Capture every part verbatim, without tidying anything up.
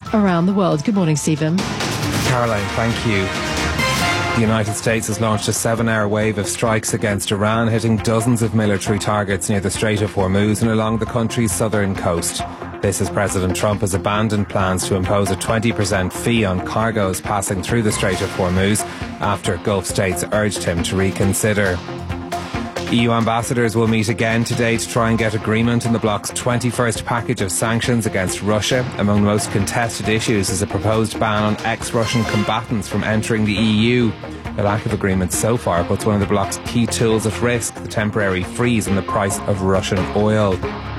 around the world. Good morning, Stephen. Caroline, thank you. The United States has launched a seven-hour wave of strikes against Iran, hitting dozens of military targets near the Strait of Hormuz and along the country's southern coast. This as President Trump has abandoned plans to impose a twenty percent fee on cargoes passing through the Strait of Hormuz after Gulf states urged him to reconsider. E U ambassadors will meet again today to try and get agreement on the bloc's twenty-first package of sanctions against Russia. Among the most contested issues is a proposed ban on ex-Russian combatants from entering the E U. The lack of agreement so far puts one of the bloc's key tools at risk, the temporary freeze in the price of Russian oil.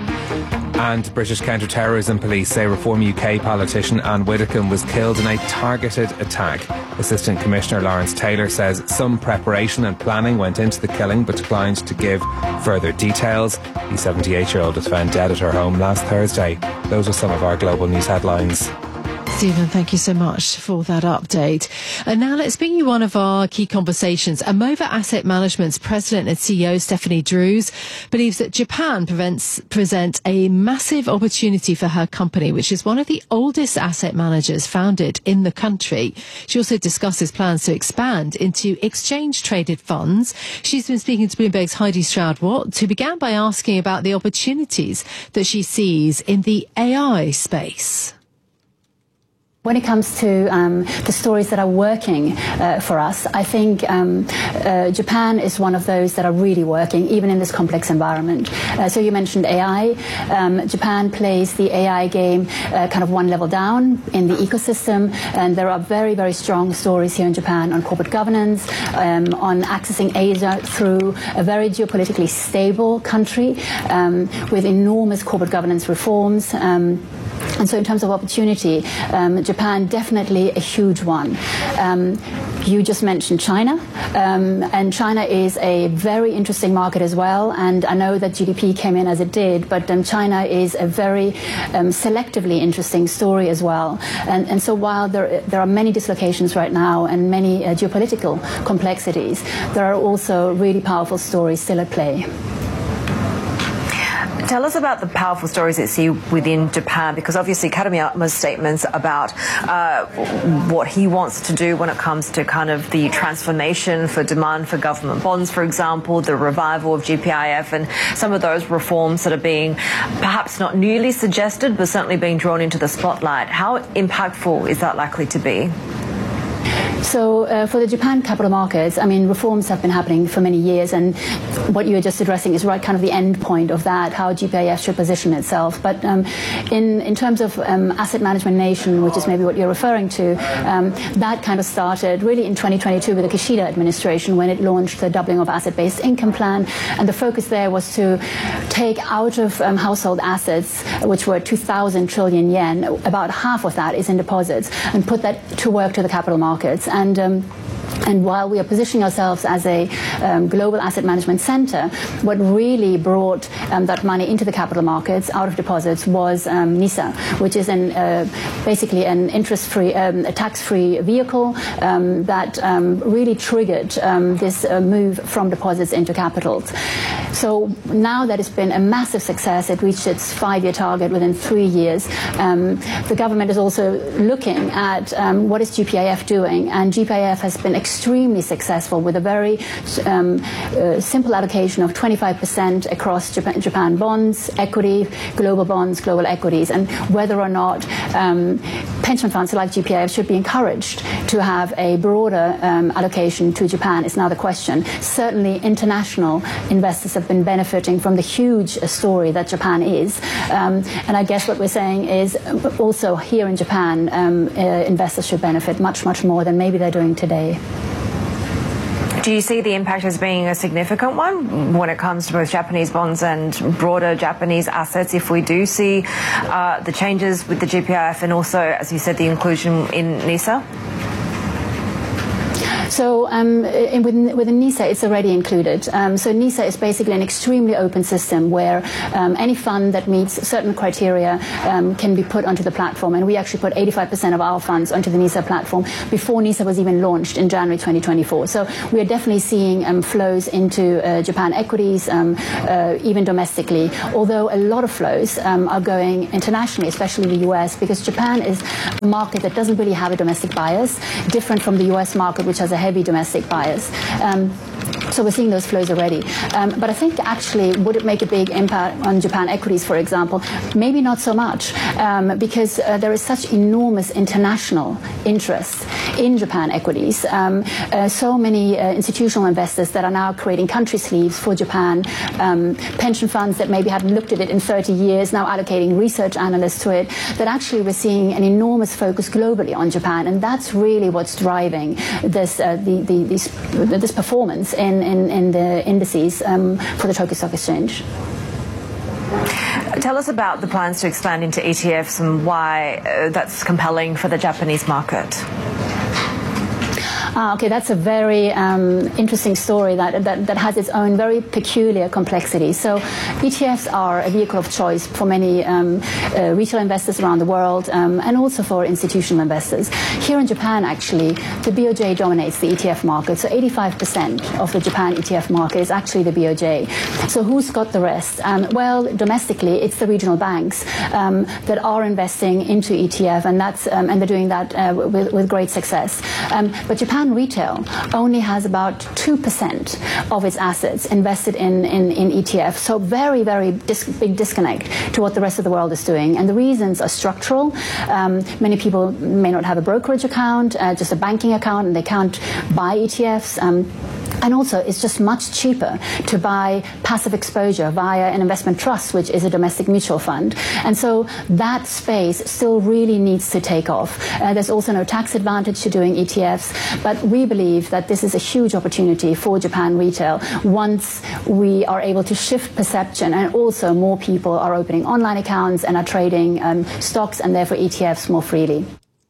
And British counter-terrorism police say Reform U K politician Anne Widdecombe was killed in a targeted attack. Assistant Commissioner Lawrence Taylor says some preparation and planning went into the killing but declined to give further details. The seventy-eight-year-old was found dead at her home last Thursday. Those are some of our global news headlines. Stephen, thank you so much for that update. And now let's bring you one of our key conversations. Amova Asset Management's president and C E O, Stephanie Drews, believes that Japan prevents, presents a massive opportunity for her company, which is one of the oldest asset managers founded in the country. She also discusses plans to expand into exchange-traded funds. She's been speaking to Bloomberg's Heidi Stroud-Watt, who began by asking about the opportunities that she sees in the A I space. When it comes to um, the stories that are working uh, for us, I think um, uh, Japan is one of those that are really working, even in this complex environment. Uh, so you mentioned A I. Um, Japan plays the A I game uh, kind of one level down in the ecosystem, and there are very, very strong stories here in Japan on corporate governance, um, on accessing Asia through a very geopolitically stable country um, with enormous corporate governance reforms. Um, And so in terms of opportunity, um, Japan definitely a huge one. Um, you just mentioned China, um, and China is a very interesting market as well. And I know that G D P came in as it did, but um, China is a very um, selectively interesting story as well. And, and so while there, there are many dislocations right now and many uh, geopolitical complexities, there are also really powerful stories still at play. Tell us about the powerful stories that you see within Japan, because obviously Katayama's statements about uh, what he wants to do when it comes to kind of the transformation for demand for government bonds, for example, the revival of G P I F and some of those reforms that are being perhaps not newly suggested, but certainly being drawn into the spotlight. How impactful is that likely to be? So uh, for the Japan capital markets, I mean, reforms have been happening for many years, and what you were just addressing is right kind of the end point of that, how G P I F should position itself. But um, in, in terms of um, asset management nation, which is maybe what you're referring to, um, that kind of started really in twenty twenty-two with the Kishida administration when it launched the doubling of asset-based income plan. And the focus there was to take out of um, household assets, which were two thousand trillion yen, about half of that is in deposits, and put that to work to the capital markets. And um, And while we are positioning ourselves as a um, global asset management center, what really brought um, that money into the capital markets out of deposits was um, NISA, which is an, uh, basically an interest-free, um, a tax-free vehicle um, that um, really triggered um, this uh, move from deposits into capitals. So now that it's been a massive success, it reached its five-year target within three years. Um, the government is also looking at um, what is G P I F doing, and G P I F has been extremely successful with a very um, uh, simple allocation of twenty-five percent across Japan, Japan bonds, equity, global bonds, global equities, and whether or not um, pension funds like G P I F should be encouraged to have a broader um, allocation to Japan is now the question. Certainly international investors have been benefiting from the huge story that Japan is, um, and I guess what we're saying is also here in Japan um, uh, investors should benefit much, much more than maybe they're doing today. Do you see the impact as being a significant one when it comes to both Japanese bonds and broader Japanese assets if we do see uh, the changes with the G P I F and also, as you said, the inclusion in NISA? So um, in, within, within NISA, it's already included. Um, so NISA is basically an extremely open system where um, any fund that meets certain criteria um, can be put onto the platform. And we actually put eighty-five percent of our funds onto the NISA platform before NISA was even launched in January twenty twenty-four. So we are definitely seeing um, flows into uh, Japan equities, um, uh, even domestically, although a lot of flows um, are going internationally, especially the U S, because Japan is a market that doesn't really have a domestic bias, different from the U S market, which has a heavy domestic bias. Um, So we're seeing those flows already. Um, but I think actually, would it make a big impact on Japan equities, for example? Maybe not so much, um, because uh, there is such enormous international interest in Japan equities. Um, uh, so many uh, institutional investors that are now creating country sleeves for Japan, um, pension funds that maybe haven't looked at it in thirty years, now allocating research analysts to it, that actually we're seeing an enormous focus globally on Japan. And that's really what's driving this, uh, the, the, these, this performance in In, in the indices um, for the Tokyo Stock Exchange. Tell us about the plans to expand into E T Fs and why uh, that's compelling for the Japanese market. Ah, okay, that's a very um, interesting story that, that, that has its own very peculiar complexity. So E T Fs are a vehicle of choice for many um, uh, retail investors around the world um, and also for institutional investors. Here in Japan, actually, the B O J dominates the E T F market. So eighty-five percent of the Japan E T F market is actually the B O J. So who's got the rest? Um, well, domestically, it's the regional banks um, that are investing into E T F, and that's um, and they're doing that uh, with, with great success. Um, but Japan retail only has about two percent of its assets invested in, in, in E T F. So very, very dis big disconnect to what the rest of the world is doing. And the reasons are structural. Um, many people may not have a brokerage account, uh, just a banking account, and they can't buy E T Fs. Um, And also, it's just much cheaper to buy passive exposure via an investment trust, which is a domestic mutual fund. And so that space still really needs to take off. Uh, there's also no tax advantage to doing E T Fs, but we believe that this is a huge opportunity for Japan retail once we are able to shift perception, and also more people are opening online accounts and are trading um, stocks and therefore E T Fs more freely.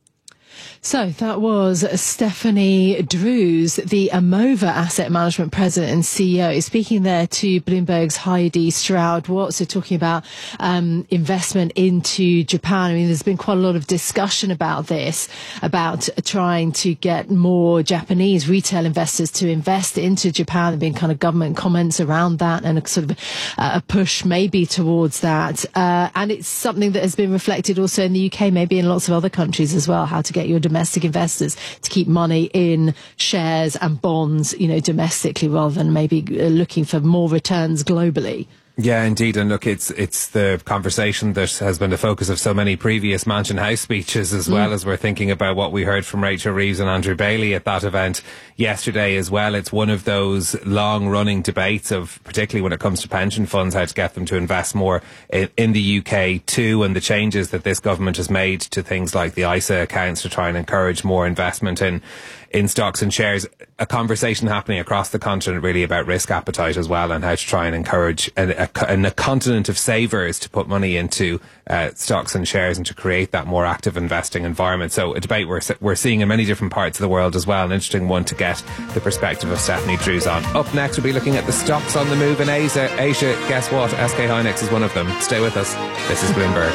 So that was Stephanie Drews, the Amova Asset Management President and C E O, speaking there to Bloomberg's Heidi Stroud-Watts, so talking about um, investment into Japan. I mean, there's been quite a lot of discussion about this, about trying to get more Japanese retail investors to invest into Japan. There have been kind of government comments around that and a sort of uh, a push maybe towards that. Uh, and it's something that has been reflected also in the U K, maybe in lots of other countries as well, how to get your domestic investors to keep money in shares and bonds, you know, domestically rather than maybe looking for more returns globally. Yeah, indeed. And look, it's it's the conversation that has been the focus of so many previous Mansion House speeches, as well mm. as we're thinking about what we heard from Rachel Reeves and Andrew Bailey at that event yesterday as well. It's one of those long-running debates of, particularly when it comes to pension funds, how to get them to invest more in, in the U K too, and the changes that this government has made to things like the I S A accounts to try and encourage more investment in in stocks and shares. A conversation happening across the continent really about risk appetite as well, and how to try and encourage a, a, a continent of savers to put money into uh, stocks and shares and to create that more active investing environment. So a debate we're, we're seeing in many different parts of the world as well. An interesting one to get the perspective of Stephanie Drews on. Up next, we'll be looking at the stocks on the move in Asia. Asia, guess what? S K Hynix is one of them. Stay with us. This is Bloomberg.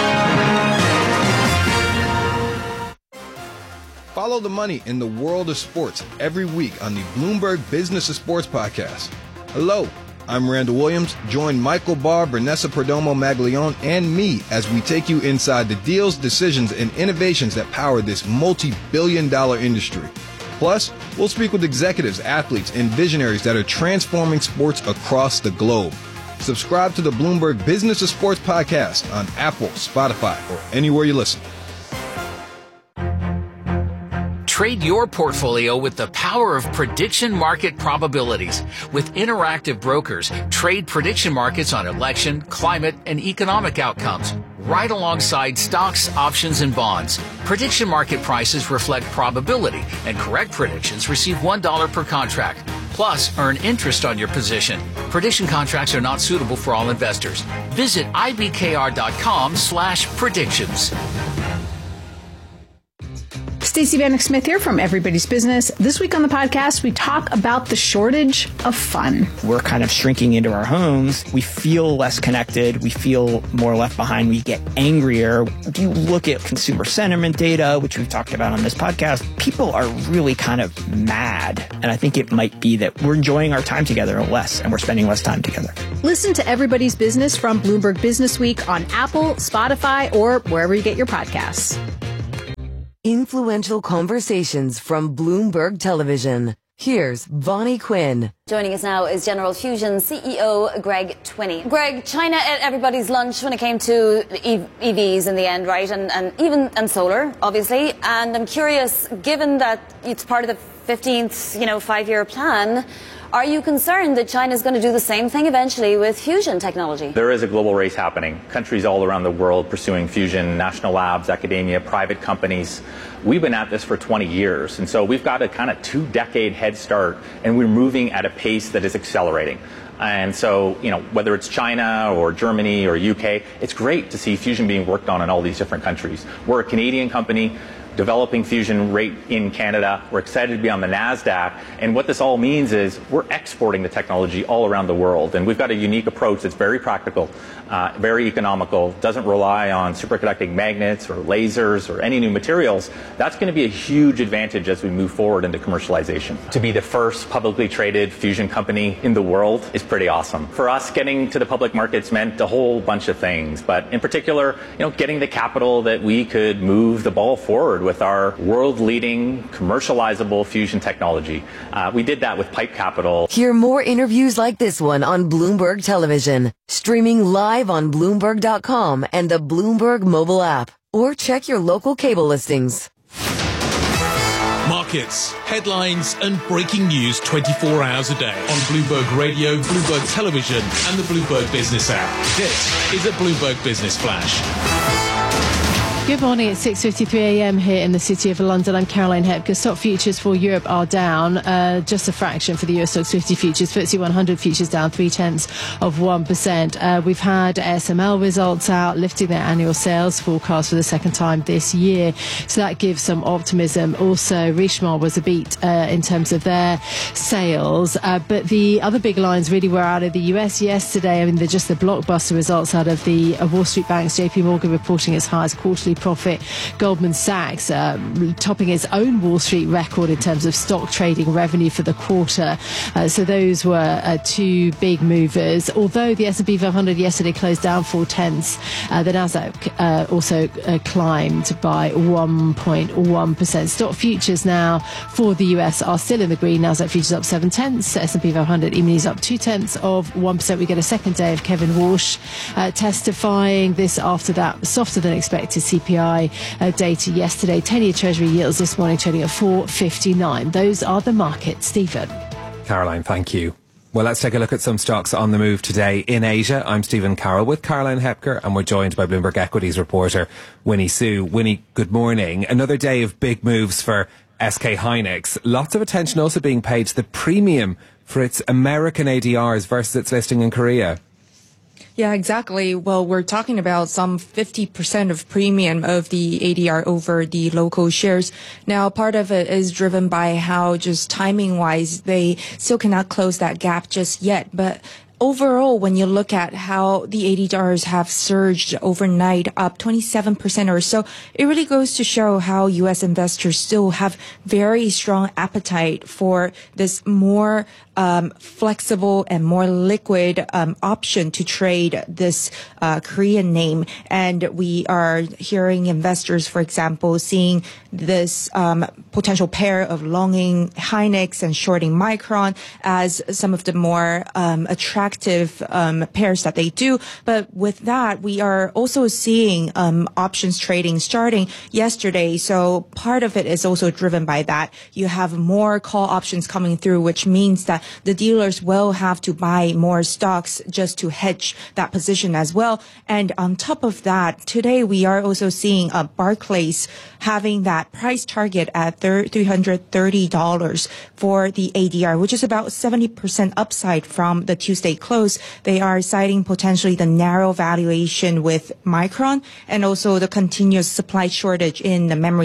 Follow the money in the world of sports every week on the Bloomberg Business of Sports podcast. Hello, I'm Randall Williams. Join Michael Barr, Vanessa Perdomo Maglione, and me as we take you inside the deals, decisions, and innovations that power this multi-billion dollar industry. Plus, we'll speak with executives, athletes, and visionaries that are transforming sports across the globe. Subscribe to the Bloomberg Business of Sports podcast on Apple, Spotify, or anywhere you listen. Trade your portfolio with the power of prediction market probabilities. With Interactive Brokers, trade prediction markets on election, climate, and economic outcomes, right alongside stocks, options, and bonds. Prediction market prices reflect probability, and correct predictions receive one dollar per contract. Plus, earn interest on your position. Prediction contracts are not suitable for all investors. Visit ibkr.com slash predictions. Stacey Vanek Smith here from Everybody's Business. This week on the podcast, we talk about the shortage of fun. We're kind of shrinking into our homes. We feel less connected. We feel more left behind. We get angrier. If you look at consumer sentiment data, which we've talked about on this podcast, people are really kind of mad. And I think it might be that we're enjoying our time together less and we're spending less time together. Listen to Everybody's Business from Bloomberg Business Week on Apple, Spotify, or wherever you get your podcasts. Influential conversations from Bloomberg Television. Here's Bonnie Quinn. Joining us now is General Fusion C E O Greg Twinney. Greg, China ate everybody's lunch when it came to E Vs in the end, right? And, and even and solar, obviously. And I'm curious, given that it's part of the fifteenth, you know, five-year plan, are you concerned that China is going to do the same thing eventually with fusion technology? There is a global race happening. Countries all around the world pursuing fusion, national labs, academia, private companies. We've been at this for twenty years, and so we've got a kind of two-decade head start, and we're moving at a pace that is accelerating. And so, you know, whether it's China or Germany or U K, it's great to see fusion being worked on in all these different countries. We're a Canadian company developing fusion right in Canada. We're excited to be on the NASDAQ. And what this all means is we're exporting the technology all around the world. And we've got a unique approach that's very practical, uh, very economical, doesn't rely on superconducting magnets or lasers or any new materials. That's going to be a huge advantage as we move forward into commercialization. To be the first publicly traded fusion company in the world is pretty awesome. For us, getting to the public markets meant a whole bunch of things, but in particular, you know, getting the capital that we could move the ball forward with our world-leading commercializable fusion technology. Uh, we did that with Pipe Capital. Hear more interviews like this one on Bloomberg Television, streaming live on Bloomberg dot com and the Bloomberg mobile app, or check your local cable listings. Markets, headlines and breaking news twenty-four hours a day on Bloomberg Radio, Bloomberg Television and the Bloomberg Business app. This is a Bloomberg Business Flash. Good morning. It's six fifty-three a m here in the city of London. I'm Caroline Hepker. Stock futures for Europe are down, uh, just a fraction for the U S Stoxx fifty futures. F T S E one hundred futures down three tenths of one percent. Uh, we've had A S M L results out, lifting their annual sales forecast for the second time this year. So that gives some optimism. Also, Richemont was a beat uh, in terms of their sales. Uh, but the other big lines really were out of the U S yesterday. I mean, they're just the blockbuster results out of the uh, Wall Street banks. J P Morgan reporting its highest quarterly profit. Goldman Sachs uh, topping its own Wall Street record in terms of stock trading revenue for the quarter. Uh, so those were uh, two big movers. Although the S and P five hundred yesterday closed down four tenths, uh, the Nasdaq uh, also uh, climbed by one point one percent. Stock futures now for the U S are still in the green. Nasdaq futures up seven tenths. S and P five hundred E-minis up two tenths of one percent. We get a second day of Kevin Walsh uh, testifying. This after that softer than expected C P I uh, data yesterday. ten-year Treasury yields this morning trading at four fifty-nine. Those are the markets. Stephen. Caroline, thank you. Well, let's take a look at some stocks on the move today in Asia. I'm Stephen Carroll with Caroline Hepker, and we're joined by Bloomberg Equities reporter Winnie Su. Winnie, good morning. Another day of big moves for S K Hynix. Lots of attention also being paid to the premium for its American A D Rs versus its listing in Korea. Yeah, exactly. Well, we're talking about some fifty percent of premium of the A D R over the local shares. Now, part of it is driven by how just timing wise, they still cannot close that gap just yet. But overall, when you look at how the A D Rs have surged overnight, up twenty-seven percent or so, it really goes to show how U S investors still have very strong appetite for this more um, flexible and more liquid um, option to trade this uh, Korean name. And we are hearing investors, for example, seeing this um, potential pair of longing Hynix and shorting Micron as some of the more um, attractive um, pairs that they do. But with that, we are also seeing um, options trading starting yesterday. So part of it is also driven by that. You have more call options coming through, which means that the dealers will have to buy more stocks just to hedge that position as well. And on top of that, today we are also seeing uh, Barclays having that price target at three hundred thirty dollars for the A D R, which is about seventy percent upside from the Tuesday close. They are citing potentially the narrow valuation with Micron and also the continuous supply shortage in the memory space.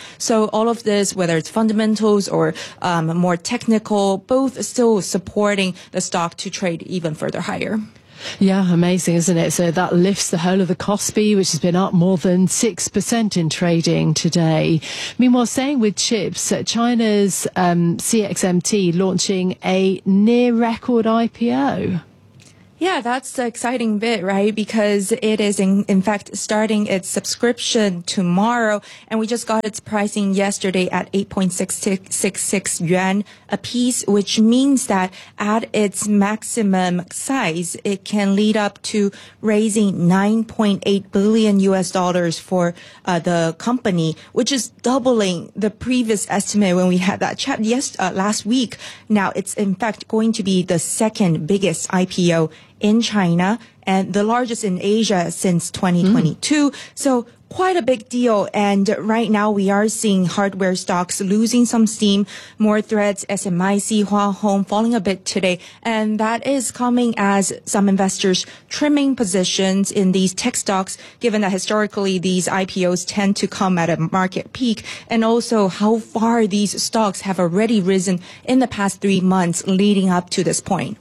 So all of this, whether it's fundamentals or um, more technical, both still supporting the stock to trade even further higher. Yeah, amazing, isn't it? So that lifts the whole of the Kospi, which has been up more than six percent in trading today. Meanwhile, staying with chips, China's um, C X M T launching a near record I P O. Yeah, that's the exciting bit, right? Because it is, in, in fact, starting its subscription tomorrow. And we just got its pricing yesterday at eight point six six yuan a piece, which means that at its maximum size, it can lead up to raising nine point eight billion U S dollars for uh, the company, which is doubling the previous estimate when we had that chat yes, uh, last week. Now, it's in fact going to be the second biggest I P O in China and the largest in Asia since twenty twenty-two. Mm. So quite a big deal. And right now we are seeing hardware stocks losing some steam. More threads, S M I C, Hua Hong falling a bit today. And that is coming as some investors trimming positions in these tech stocks, given that historically these I P Os tend to come at a market peak. And also how far these stocks have already risen in the past three months leading up to this point.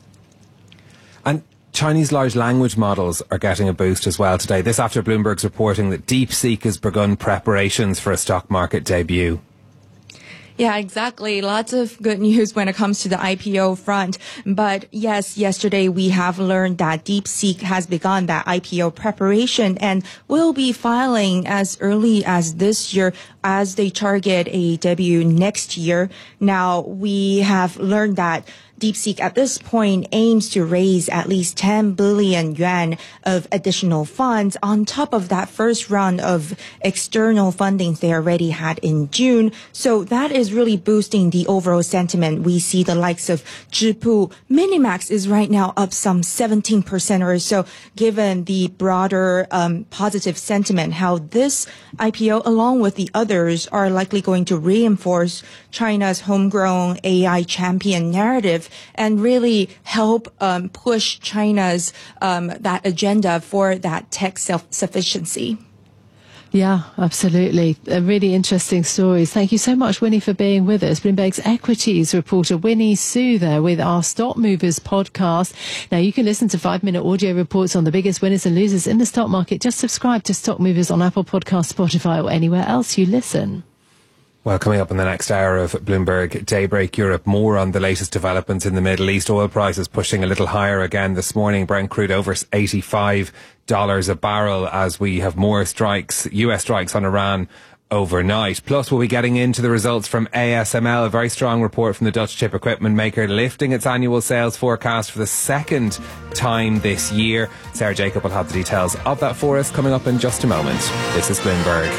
And Chinese large language models are getting a boost as well today. This after Bloomberg's reporting that DeepSeek has begun preparations for a stock market debut. Yeah, exactly. Lots of good news when it comes to the I P O front. But yes, yesterday we have learned that DeepSeek has begun that I P O preparation and will be filing as early as this year as they target a debut next year. Now, we have learned that DeepSeek at this point aims to raise at least ten billion yuan of additional funds on top of that first round of external funding they already had in June. So that is really boosting the overall sentiment. We see the likes of Zhipu. Minimax is right now up some seventeen percent or so, given the broader um, positive sentiment, how this I P O, along with the others, are likely going to reinforce China's homegrown A I champion narrative and really help um, push China's um, that agenda for that tech self-sufficiency. Yeah, absolutely. Uh, really interesting stories. Thank you so much, Winnie, for being with us. Bloomberg's equities reporter Winnie Su there with our Stock Movers podcast. Now, you can listen to five-minute audio reports on the biggest winners and losers in the stock market. Just subscribe to Stock Movers on Apple Podcasts, Spotify, or anywhere else you listen. Well, coming up in the next hour of Bloomberg Daybreak Europe, more on the latest developments in the Middle East. Oil prices pushing a little higher again this morning. Brent crude over eighty-five dollars a barrel as we have more strikes, U S strikes on Iran overnight. Plus, we'll be getting into the results from A S M L, a very strong report from the Dutch chip equipment maker, lifting its annual sales forecast for the second time this year. Sarah Jacob will have the details of that for us coming up in just a moment. This is Bloomberg.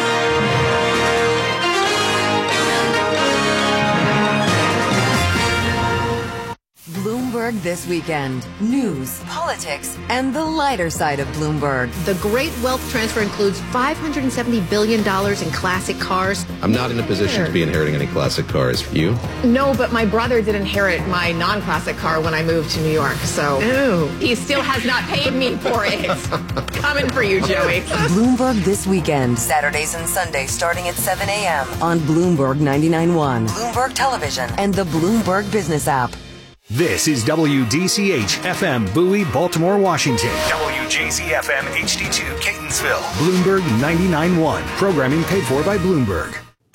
Bloomberg This Weekend. News, politics, and the lighter side of Bloomberg. The great wealth transfer includes five hundred seventy billion dollars in classic cars. I'm not in a position to be inheriting any classic cars. You? No, but my brother did inherit my non-classic car when I moved to New York, so Ew. He still has not paid me for it. Coming for you, Joey. Bloomberg This Weekend. Saturdays and Sundays starting at seven a.m. on Bloomberg ninety-nine point one, Bloomberg Television, and the Bloomberg Business app. This is W D C H F M Bowie, Baltimore, Washington. W J Z F M H D two, Catonsville. Bloomberg ninety-nine point one. Programming paid for by Bloomberg.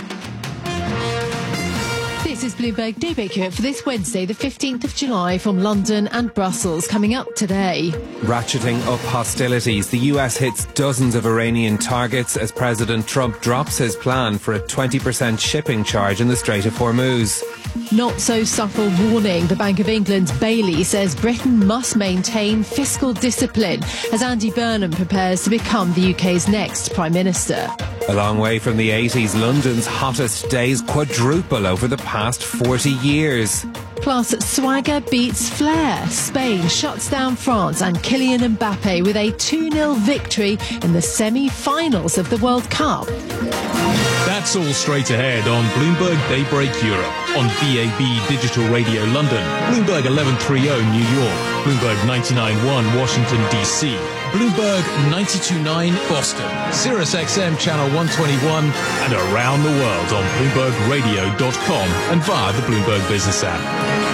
This is Bloomberg Daybreak Europe for this Wednesday, the fifteenth of July, from London and Brussels. Coming up today. Ratcheting up hostilities. The U S hits dozens of Iranian targets as President Trump drops his plan for a twenty percent shipping charge in the Strait of Hormuz. Not so subtle warning. The Bank of England's Bailey says Britain must maintain fiscal discipline as Andy Burnham prepares to become the U K's next Prime Minister. A long way from the eighties, London's hottest days quadruple over the past forty years. Plus, swagger beats flair. Spain shuts down France and Kylian Mbappe with a two nil victory in the semi-finals of the World Cup. That's all straight ahead on Bloomberg Daybreak Europe, on B A B Digital Radio London, Bloomberg eleven thirty New York, Bloomberg ninety-nine point one Washington, D C, Bloomberg ninety-two point nine Boston, Sirius X M Channel one twenty-one, and around the world on Bloomberg Radio dot com and via the Bloomberg Business app.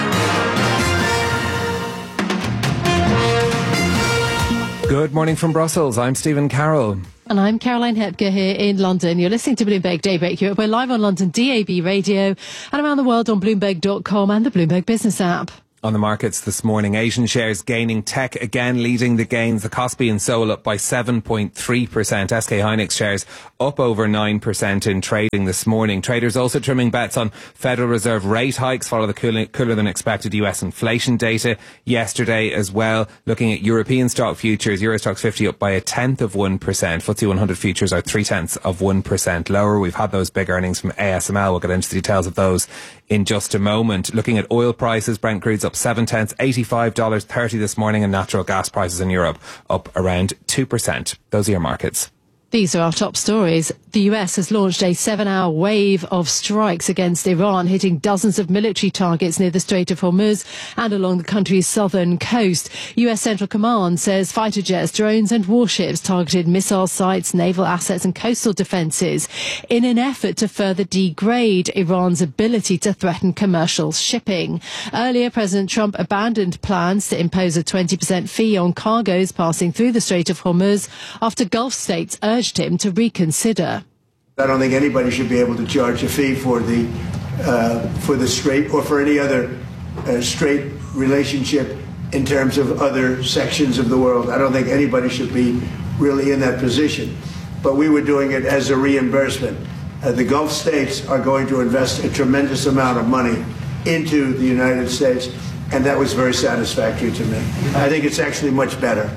Good morning from Brussels. I'm Stephen Carroll. And I'm Caroline Hepker here in London. You're listening to Bloomberg Daybreak Europe. We're live on London D A B radio and around the world on Bloomberg dot com and the Bloomberg Business app. On the markets this morning, Asian shares gaining, tech again leading the gains. The Kospi and Seoul up by seven point three percent. S K Hynix shares up over nine percent in trading this morning. Traders also trimming bets on Federal Reserve rate hikes, follow the cooler, cooler than expected U S inflation data yesterday as well. Looking at European stock futures, Euro Stoxx fifty up by a tenth of one percent. F T S E one hundred futures are three tenths of one percent lower. We've had those big earnings from A S M L. We'll get into the details of those in just a moment. Looking at oil prices, Brent crude's up seven tenths, eighty-five dollars thirty this morning, and natural gas prices in Europe up around two percent. Those are your markets. These are our top stories. The U S has launched a seven-hour wave of strikes against Iran, hitting dozens of military targets near the Strait of Hormuz and along the country's southern coast. U S Central Command says fighter jets, drones and warships targeted missile sites, naval assets and coastal defences in an effort to further degrade Iran's ability to threaten commercial shipping. Earlier, President Trump abandoned plans to impose a twenty percent fee on cargoes passing through the Strait of Hormuz after Gulf states urged him to reconsider. I don't think anybody should be able to charge a fee for the uh, for the strait or for any other uh, strait relationship in terms of other sections of the world. I don't think anybody should be really in that position. But we were doing it as a reimbursement. Uh, the Gulf states are going to invest a tremendous amount of money into the United States, and that was very satisfactory to me. I think it's actually much better.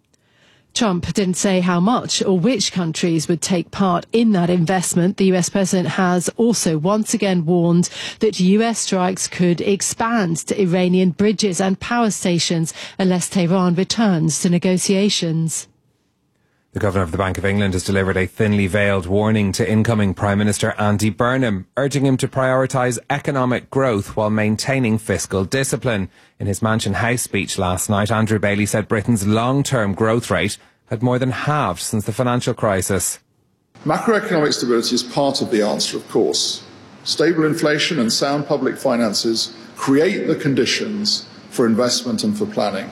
Trump didn't say how much or which countries would take part in that investment. The U S president has also once again warned that U S strikes could expand to Iranian bridges and power stations unless Tehran returns to negotiations. The Governor of the Bank of England has delivered a thinly veiled warning to incoming Prime Minister Andy Burnham, urging him to prioritise economic growth while maintaining fiscal discipline. In his Mansion House speech last night, Andrew Bailey said Britain's long-term growth rate had more than halved since the financial crisis. Macroeconomic stability is part of the answer, of course. Stable inflation and sound public finances create the conditions for investment and for planning.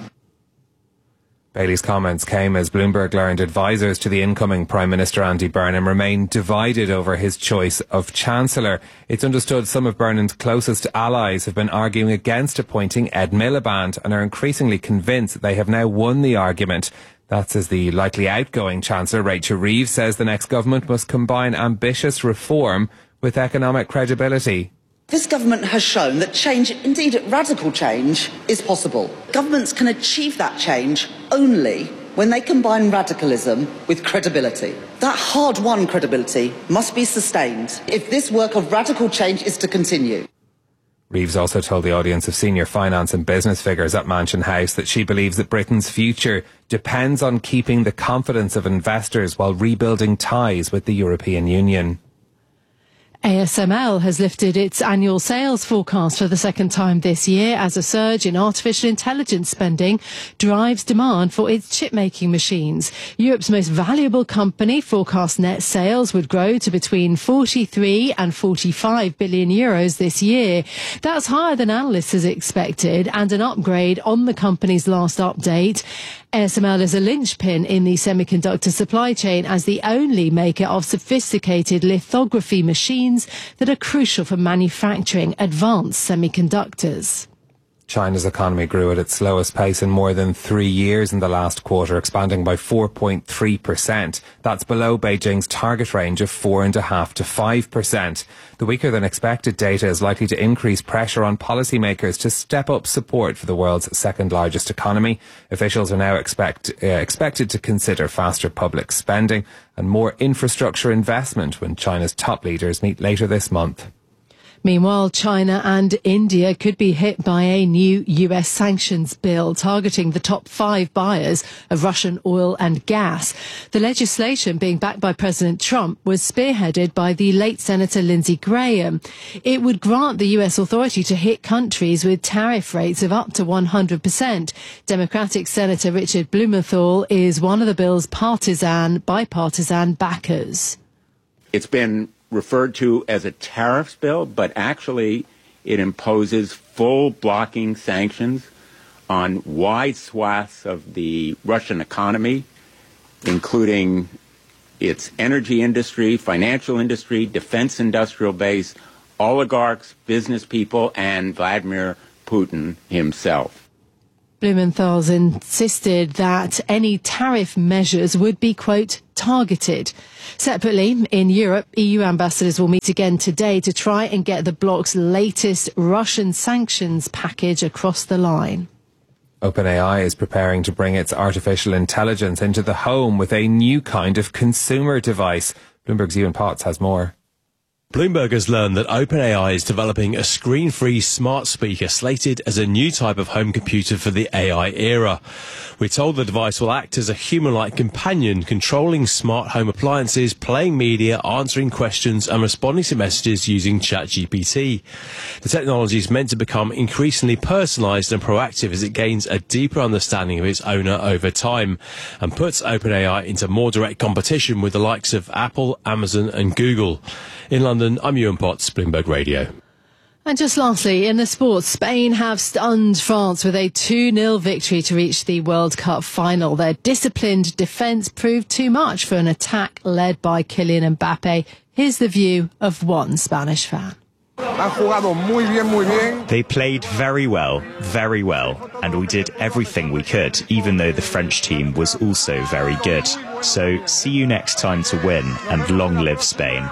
Bailey's comments came as Bloomberg learned advisers to the incoming Prime Minister Andy Burnham remain divided over his choice of Chancellor. It's understood some of Burnham's closest allies have been arguing against appointing Ed Miliband and are increasingly convinced that they have now won the argument. That's as the likely outgoing Chancellor, Rachel Reeves, says the next government must combine ambitious reform with economic credibility. This government has shown that change, indeed radical change, is possible. Governments can achieve that change only when they combine radicalism with credibility. That hard-won credibility must be sustained if this work of radical change is to continue. Reeves also told the audience of senior finance and business figures at Mansion House that she believes that Britain's future depends on keeping the confidence of investors while rebuilding ties with the European Union. A S M L has lifted its annual sales forecast for the second time this year as a surge in artificial intelligence spending drives demand for its chip-making machines. Europe's most valuable company forecast net sales would grow to between forty-three and forty-five billion euros this year. That's higher than analysts had expected and an upgrade on the company's last update. A S M L is a linchpin in the semiconductor supply chain as the only maker of sophisticated lithography machines that are crucial for manufacturing advanced semiconductors. China's economy grew at its slowest pace in more than three years in the last quarter, expanding by four point three percent. That's below Beijing's target range of four point five to five percent. The weaker than expected data is likely to increase pressure on policymakers to step up support for the world's second largest economy. Officials are now expect, uh, expected to consider faster public spending and more infrastructure investment when China's top leaders meet later this month. Meanwhile, China and India could be hit by a new U S sanctions bill targeting the top five buyers of Russian oil and gas. The legislation, being backed by President Trump, was spearheaded by the late Senator Lindsey Graham. It would grant the U S authority to hit countries with tariff rates of up to one hundred percent. Democratic Senator Richard Blumenthal is one of the bill's partisan, bipartisan backers. It's been referred to as a tariffs bill, but actually it imposes full blocking sanctions on wide swaths of the Russian economy, including its energy industry, financial industry, defense industrial base, oligarchs, business people, and Vladimir Putin himself. Blumenthal's insisted that any tariff measures would be, quote, targeted. Separately, in Europe, E U ambassadors will meet again today to try and get the bloc's latest Russian sanctions package across the line. OpenAI is preparing to bring its artificial intelligence into the home with a new kind of consumer device. Bloomberg's Ewan Potts has more. Bloomberg has learned that OpenAI is developing a screen-free smart speaker slated as a new type of home computer for the A I era. We're told the device will act as a human-like companion, controlling smart home appliances, playing media, answering questions and responding to messages using ChatGPT. The technology is meant to become increasingly personalised and proactive as it gains a deeper understanding of its owner over time and puts OpenAI into more direct competition with the likes of Apple, Amazon and Google. In London, I'm Ewan Potts, Bloomberg Radio. And just lastly, in the sports, Spain have stunned France with a two nil victory to reach the World Cup final. Their disciplined defence proved too much for an attack led by Kylian Mbappe. Here's the view of one Spanish fan. They played very well, very well, and we did everything we could, even though the French team was also very good. So see you next time to win, and long live Spain.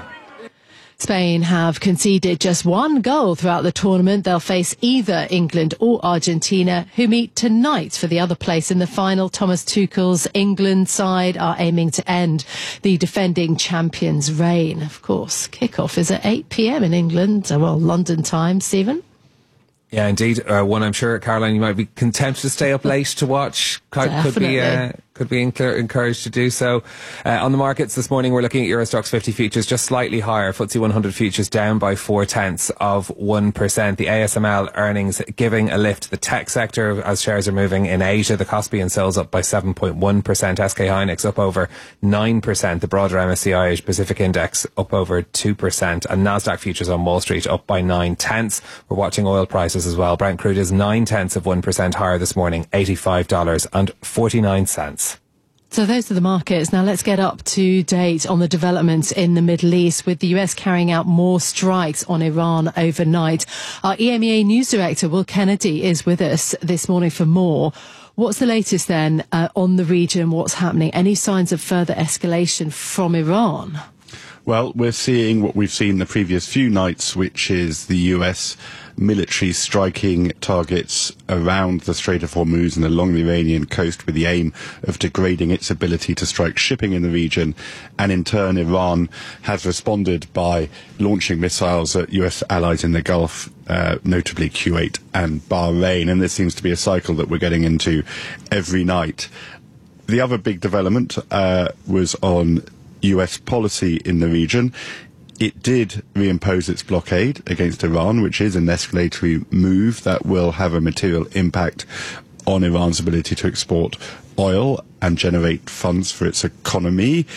Spain have conceded just one goal throughout the tournament. They'll face either England or Argentina, who meet tonight for the other place in the final. Thomas Tuchel's England side are aiming to end the defending champions' reign. Of course, kick-off is at eight p.m. in England, well, London time. Stephen? Yeah, indeed. Uh, one I'm sure, Caroline, you might be content to stay up late to watch. Could, could be uh, could be encouraged to do so. Uh, on the markets this morning, we're looking at Eurostoxx fifty futures just slightly higher. F T S E one hundred futures down by four tenths of one percent. The A S M L earnings giving a lift to the tech sector as shares are moving in Asia. The Kospi and Seoul's up by seven point one percent. S K Hynix up over nine percent. The broader M S C I Asia Pacific Index up over two percent. And Nasdaq futures on Wall Street up by nine tenths. We're watching oil prices as well. Brent crude is nine tenths of one percent higher this morning, eighty-five dollars and forty-nine cents. So those are the markets. Now let's get up to date on the developments in the Middle East, with the U S carrying out more strikes on Iran overnight. Our E M E A news director, Will Kennedy, is with us this morning for more. What's the latest then uh, on the region? What's happening? Any signs of further escalation from Iran? Well, we're seeing what we've seen the previous few nights, which is the U S military striking targets around the Strait of Hormuz and along the Iranian coast with the aim of degrading its ability to strike shipping in the region. And in turn, Iran has responded by launching missiles at U S allies in the Gulf, uh, notably Kuwait and Bahrain. And this seems to be a cycle that we're getting into every night. The other big development uh, was on U S policy in the region. It did reimpose its blockade against Iran, which is an escalatory move that will have a material impact on Iran's ability to export oil and generate funds for its economy.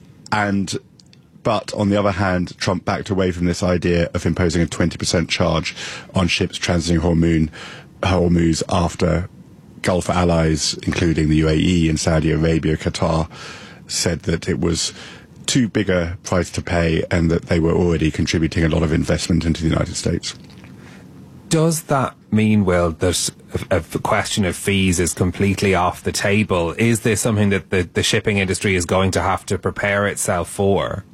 And but on the other hand, Trump backed away from this idea of imposing a twenty percent charge on ships transiting Hormuz, Hormuz after Gulf allies, including the U A E and Saudi Arabia, Qatar, said that it was too big a price to pay and that they were already contributing a lot of investment into the United States. Does that mean, Will, that a, a question of fees is completely off the table? Is this something that the, the shipping industry is going to have to prepare itself for?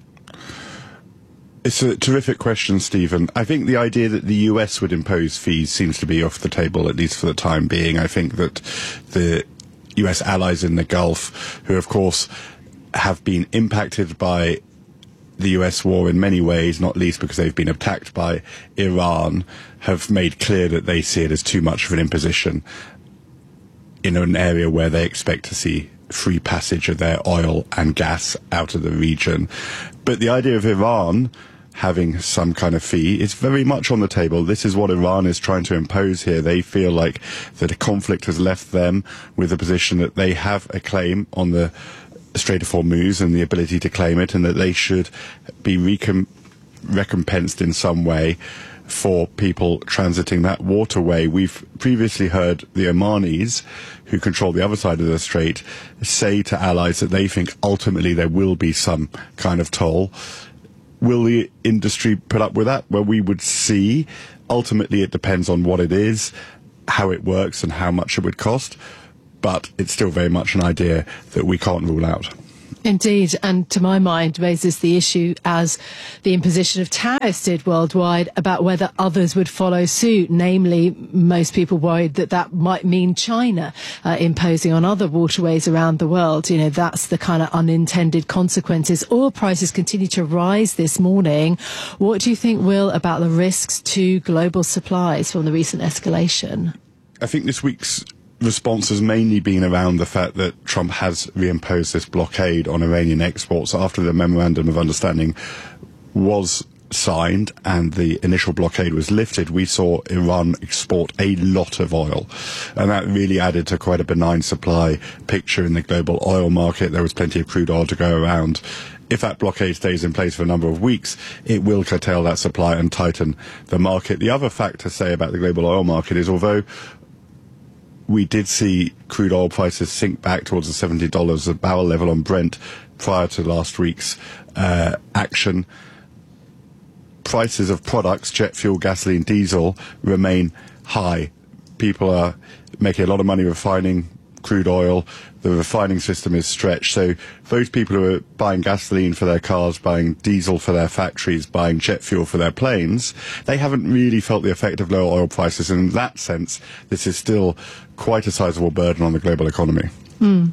It's a terrific question, Stephen. I think the idea that the U S would impose fees seems to be off the table, at least for the time being. I think that the U S allies in the Gulf, who of course have been impacted by the U S war in many ways, not least because they've been attacked by Iran, have made clear that they see it as too much of an imposition in an area where they expect to see free passage of their oil and gas out of the region. But the idea of Iran having some kind of fee is very much on the table. This is what Iran is trying to impose here. They feel like that a conflict has left them with a position that they have a claim on the Strait of Hormuz and the ability to claim it, and that they should be recom- recompensed in some way for people transiting that waterway. We've previously heard the Omanis, who control the other side of the strait, say to allies that they think ultimately there will be some kind of toll. Will the industry put up with that? Well, we would see. Ultimately, it depends on what it is, how it works, and how much it would cost. But it's still very much an idea that we can't rule out. Indeed, and to my mind raises the issue, as the imposition of tariffs did worldwide, about whether others would follow suit. Namely, most people worried that that might mean China uh, imposing on other waterways around the world. You know, that's the kind of unintended consequences. Oil prices continue to rise this morning. What do you think, Will, about the risks to global supplies from the recent escalation? I think this week's response has mainly been around the fact that Trump has reimposed this blockade on Iranian exports after the memorandum of understanding was signed and the initial blockade was lifted. We saw Iran export a lot of oil, and that really added to quite a benign supply picture in the global oil market. There was plenty of crude oil to go around. If that blockade stays in place for a number of weeks, it will curtail that supply and tighten the market. The other fact to say about the global oil market is, although we did see crude oil prices sink back towards the seventy dollars a barrel level on Brent prior to last week's uh, action, prices of products, jet fuel, gasoline, diesel, remain high. People are making a lot of money refining crude oil. The refining system is stretched. So those people who are buying gasoline for their cars, buying diesel for their factories, buying jet fuel for their planes, they haven't really felt the effect of lower oil prices. And in that sense, this is still quite a sizable burden on the global economy. Mm.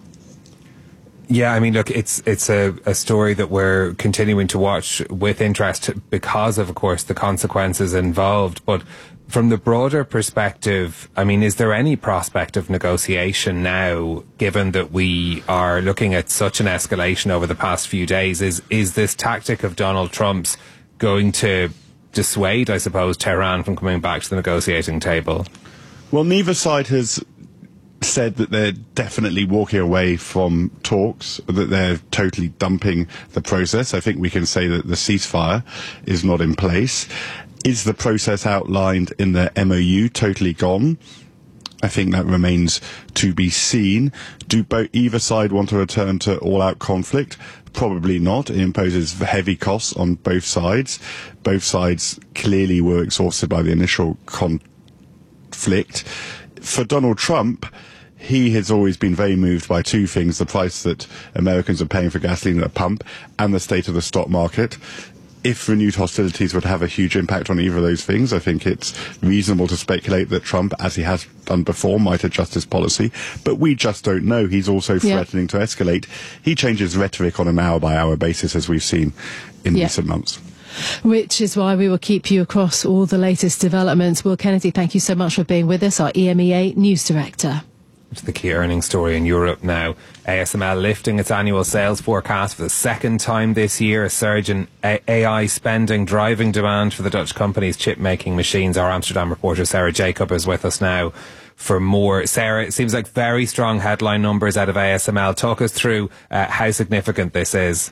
Yeah, I mean, look, it's it's a, a story that we're continuing to watch with interest because of, of course, the consequences involved. But from the broader perspective, I mean, is there any prospect of negotiation now, given that we are looking at such an escalation over the past few days? Is is this tactic of Donald Trump's going to dissuade, I suppose, Tehran from coming back to the negotiating table? Well, neither side has said that they're definitely walking away from talks, that they're totally dumping the process. I think we can say that the ceasefire is not in place. Is the process outlined in the M O U totally gone? I think that remains to be seen. Do both, either side want to return to all-out conflict? Probably not. It imposes heavy costs on both sides. Both sides clearly were exhausted by the initial conflict. For Donald Trump, he has always been very moved by two things: the price that Americans are paying for gasoline at the pump and the state of the stock market. If renewed hostilities would have a huge impact on either of those things, I think it's reasonable to speculate that Trump, as he has done before, might adjust his policy. But we just don't know. He's also threatening yeah. to escalate. He changes rhetoric on an hour-by-hour basis, as we've seen in yeah. recent months. Which is why we will keep you across all the latest developments. Will Kennedy, thank you so much for being with us, our E M E A News Director. To the key earnings story in Europe now. A S M L lifting its annual sales forecast for the second time this year. A surge in A I spending driving demand for the Dutch company's chip-making machines. Our Amsterdam reporter Sarah Jacob is with us now for more. Sarah, it seems like very strong headline numbers out of A S M L. Talk us through uh, how significant this is.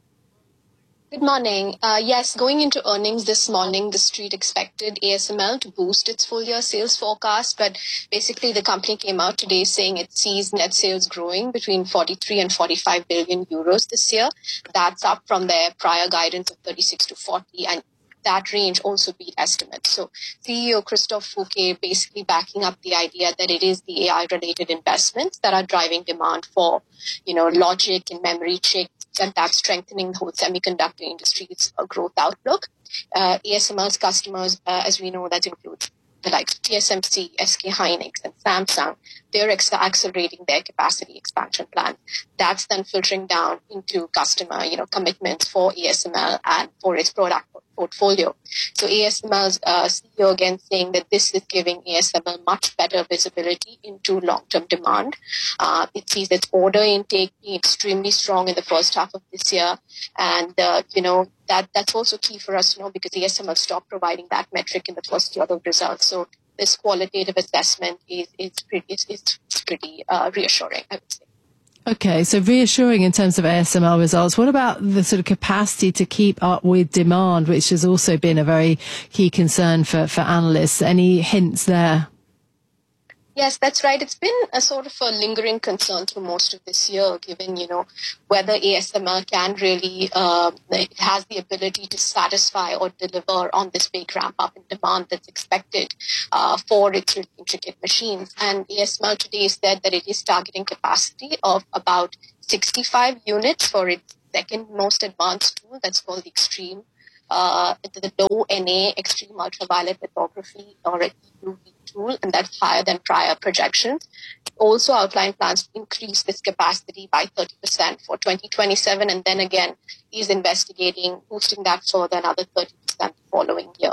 Good morning. Uh, yes, going into earnings this morning, the street expected A S M L to boost its full year sales forecast, but basically the company came out today saying it sees net sales growing between forty-three and forty-five billion euros this year. That's up from their prior guidance of thirty-six to forty, and that range also beat estimates. So C E O Christophe Fouquet basically backing up the idea that it is the A I-related investments that are driving demand for, you know, logic and memory chips, and that's strengthening the whole semiconductor industry's uh, growth outlook. Uh, A S M L's customers, uh, as we know, that includes the likes of T S M C, S K Hynix, and Samsung, they're ex- accelerating their capacity expansion plans. That's then filtering down into customer, you know, commitments for A S M L and for its product portfolio. So A S M L's uh, C E O again saying that this is giving A S M L much better visibility into long-term demand. Uh, it sees its order intake being extremely strong in the first half of this year, and uh, you know that that's also key for us, you know, because A S M L stopped providing that metric in the first year of results. So this qualitative assessment is is pretty is, is pretty uh, reassuring, I would say. Okay, so reassuring in terms of A S M L results. What about the sort of capacity to keep up with demand, which has also been a very key concern for, for analysts? Any hints there? Yes, that's right. It's been a sort of a lingering concern through most of this year, given, you know, whether A S M L can really, uh, it has the ability to satisfy or deliver on this big ramp up in demand that's expected uh, for its really intricate machines. And A S M L today said that it is targeting capacity of about sixty-five units for its second most advanced tool. That's called the Extreme, uh, the low N A Extreme Ultraviolet Lithography, or a E U V tool, and that's higher than prior projections. It also outlined plans to increase this capacity by thirty percent for twenty twenty-seven, and then again is investigating boosting that further another thirty percent the following year.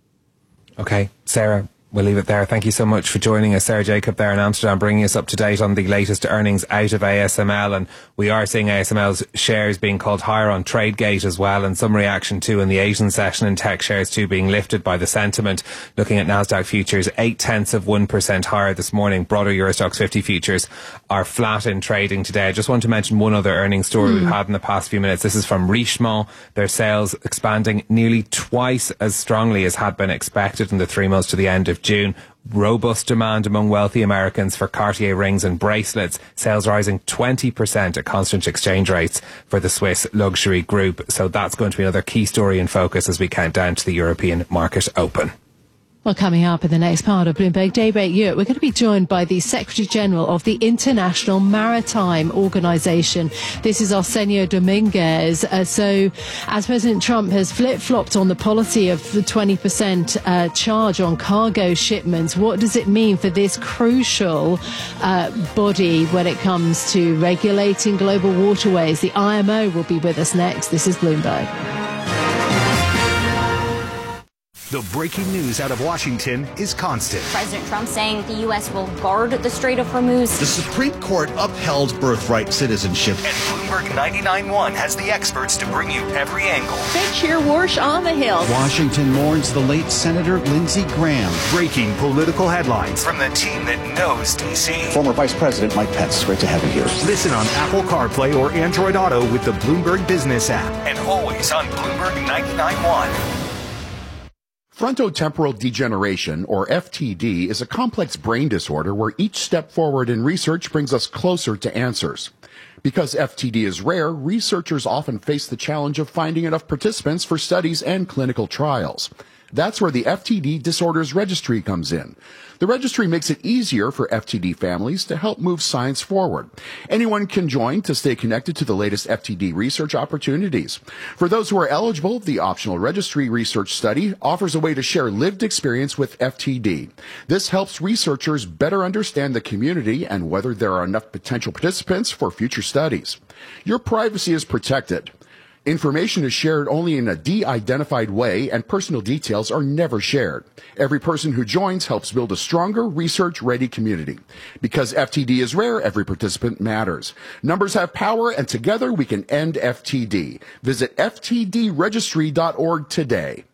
Okay, Sarah, we'll leave it there. Thank you so much for joining us. Sarah Jacob there in Amsterdam, bringing us up to date on the latest earnings out of A S M L. And we are seeing A S M L's shares being called higher on TradeGate as well, and some reaction too in the Asian session, in tech shares too being lifted by the sentiment. Looking at Nasdaq futures, eight tenths of one percent higher this morning. Broader Eurostoxx fifty futures are flat in trading today. I just want to mention one other earnings story mm. we've had in the past few minutes. This is from Richemont. Their sales expanding nearly twice as strongly as had been expected in the three months to the end of June. Robust demand among wealthy Americans for Cartier rings and bracelets. Sales rising twenty percent at constant exchange rates for the Swiss luxury group. So that's going to be another key story in focus as we count down to the European market open. Well, coming up in the next part of Bloomberg Daybreak Europe, we're going to be joined by the Secretary General of the International Maritime Organization. This is Arsenio Dominguez. Uh, so, as President Trump has flip-flopped on the policy of the twenty percent uh, charge on cargo shipments, what does it mean for this crucial uh, body when it comes to regulating global waterways? The I M O will be with us next. This is Bloomberg. The breaking news out of Washington is constant. President Trump saying the U S will guard the Strait of Hormuz. The Supreme Court upheld birthright citizenship. And Bloomberg ninety-nine point one has the experts to bring you every angle. They cheer Warsh on the Hill. Washington mourns the late Senator Lindsey Graham. Breaking political headlines from the team that knows D C. Former Vice President Mike Pence, great to have you here. Listen on Apple CarPlay or Android Auto with the Bloomberg Business app. And always on Bloomberg ninety-nine point one. Frontotemporal degeneration, or F T D, is a complex brain disorder where each step forward in research brings us closer to answers. Because F T D is rare, researchers often face the challenge of finding enough participants for studies and clinical trials. That's where the F T D Disorders Registry comes in. The registry makes it easier for F T D families to help move science forward. Anyone can join to stay connected to the latest F T D research opportunities. For those who are eligible, the optional registry research study offers a way to share lived experience with F T D. This helps researchers better understand the community and whether there are enough potential participants for future studies. Your privacy is protected. Information is shared only in a de-identified way, and personal details are never shared. Every person who joins helps build a stronger, research-ready community. Because F T D is rare, every participant matters. Numbers have power, and together we can end F T D. Visit F T D registry dot org today.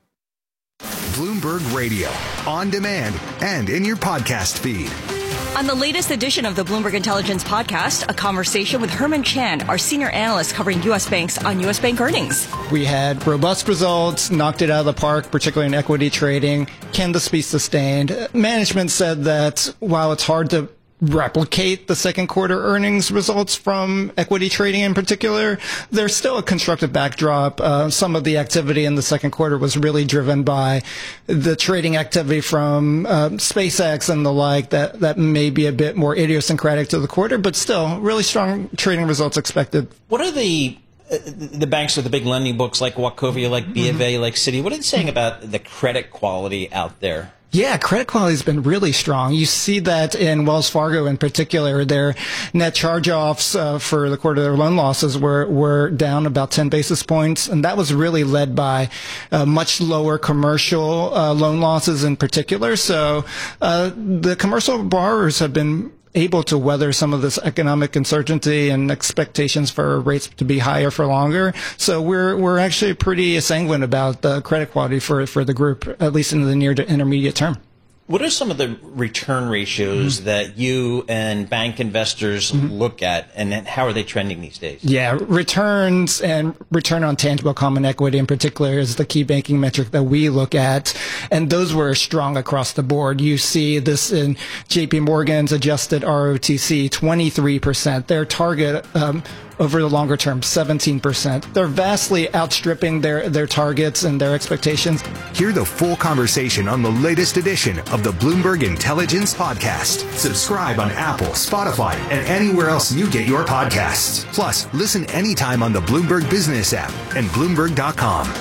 Bloomberg Radio, on demand and in your podcast feed. On the latest edition of the Bloomberg Intelligence podcast, a conversation with Herman Chan, our senior analyst covering U S banks on U S bank earnings. We had robust results, knocked it out of the park, particularly in equity trading. Can this be sustained? Management said that while it's hard to replicate the second quarter earnings results from equity trading in particular, there's still a constructive backdrop. Uh, some of the activity in the second quarter was really driven by the trading activity from uh, SpaceX and the like that, that may be a bit more idiosyncratic to the quarter, but still really strong trading results expected. What are the uh, the banks with the big lending books like Wachovia, like B of A, like Citi? What are they saying about the credit quality out there? Yeah, credit quality has been really strong. You see that in Wells Fargo in particular. Their net charge-offs uh, for the quarter, their loan losses were, were down about ten basis points. And that was really led by uh, much lower commercial uh, loan losses in particular. So uh, the commercial borrowers have been able to weather some of this economic uncertainty and expectations for rates to be higher for longer. So we're we're actually pretty sanguine about the credit quality for for the group, at least in the near to intermediate term. What are some of the return ratios mm-hmm. that you and bank investors mm-hmm. look at, and how are they trending these days? Yeah, returns and return on tangible common equity in particular is the key banking metric that we look at, and those were strong across the board. You see this in J P Morgan's adjusted R O T C, twenty-three percent. Their target um, over the longer term, seventeen percent. They're vastly outstripping their, their targets and their expectations. Hear the full conversation on the latest edition of the Bloomberg Intelligence Podcast. Subscribe on Apple, Spotify, and anywhere else you get your podcasts. Plus, listen anytime on the Bloomberg Business app and Bloomberg dot com.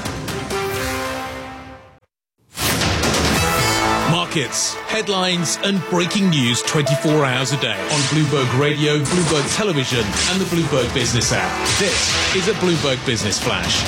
Markets, headlines, and breaking news twenty-four hours a day on Bloomberg Radio, Bloomberg Television, and the Bloomberg Business app. This is a Bloomberg Business Flash.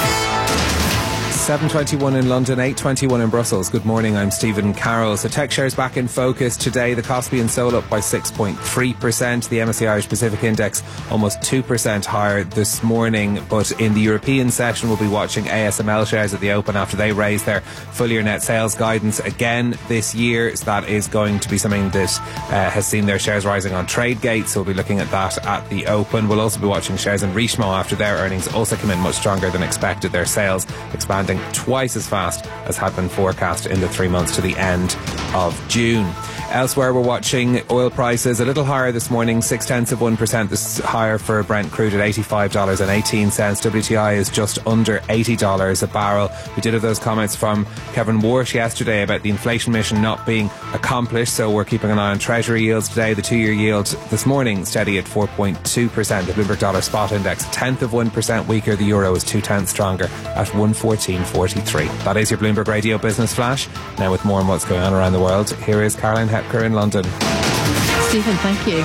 seven twenty-one in London, eight twenty-one in Brussels. Good morning, I'm Stephen Carroll. So tech shares back in focus today. The Kospi and Seoul up by six point three percent. The M S C I Irish Pacific Index almost two percent higher this morning. But in the European session, we'll be watching A S M L shares at the open after they raise their full year net sales guidance again this year. So that is going to be something that uh, has seen their shares rising on Tradegate. So we'll be looking at that at the open. We'll also be watching shares in Richemont after their earnings also came in much stronger than expected. Their sales expanding twice as fast as had been forecast in the three months to the end of June. Elsewhere, we're watching oil prices a little higher this morning, six tenths of one percent. This is higher for Brent crude at eighty-five dollars and eighteen cents. W T I is just under eighty dollars a barrel. We did have those comments from Kevin Warsh yesterday about the inflation mission not being accomplished, so we're keeping an eye on Treasury yields today. The two-year yield this morning steady at four point two percent. The Bloomberg Dollar Spot Index a tenth of one percent weaker. The euro is two tenths stronger at one fourteen forty-three. That is your Bloomberg Radio Business Flash. Now with more on what's going on around the world, here is Caroline Hepker in London. Stephen, thank you.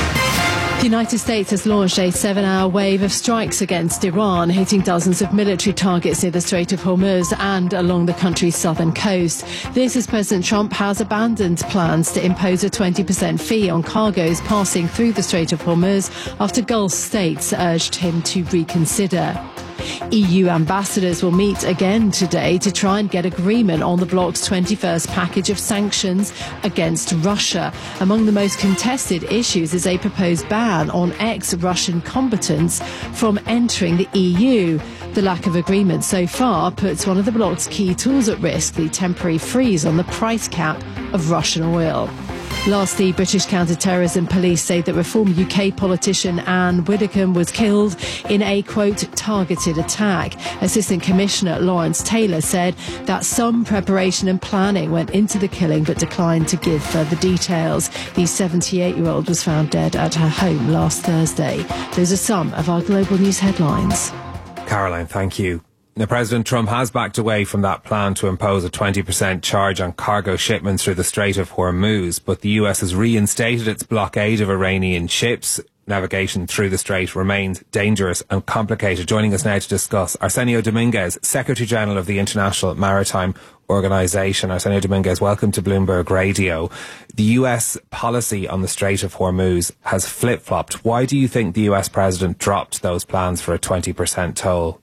The United States has launched a seven-hour wave of strikes against Iran, hitting dozens of military targets near the Strait of Hormuz and along the country's southern coast. This as President Trump has abandoned plans to impose a twenty percent fee on cargoes passing through the Strait of Hormuz after Gulf states urged him to reconsider. E U ambassadors will meet again today to try and get agreement on the bloc's twenty-first package of sanctions against Russia. Among the most contested issues is a proposed ban on ex-Russian combatants from entering the E U. The lack of agreement so far puts one of the bloc's key tools at risk, the temporary freeze on the price cap of Russian oil. Lastly, British counter-terrorism police say that reform U K politician Anne Widdecombe was killed in a, quote, targeted attack. Assistant Commissioner Lawrence Taylor said that some preparation and planning went into the killing but declined to give further details. The seventy-eight-year-old was found dead at her home last Thursday. Those are some of our global news headlines. Caroline, thank you. Now, President Trump has backed away from that plan to impose a twenty percent charge on cargo shipments through the Strait of Hormuz, but the U S has reinstated its blockade of Iranian ships. Navigation through the strait remains dangerous and complicated. Joining us now to discuss, Arsenio Dominguez, Secretary General of the International Maritime Organization. Arsenio Dominguez, welcome to Bloomberg Radio. The U S policy on the Strait of Hormuz has flip-flopped. Why do you think the U S President dropped those plans for a twenty percent toll?